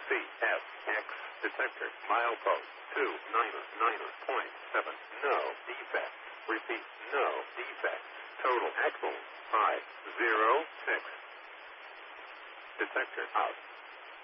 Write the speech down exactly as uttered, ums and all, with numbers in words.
C F X detector milepost two nine nine point seven. No defect. Repeat, no defect. Total axle five zero six. Detector out.